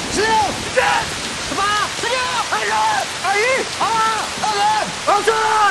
师傅，爸，师傅，阿姨，阿姨，阿妈，大人，老师。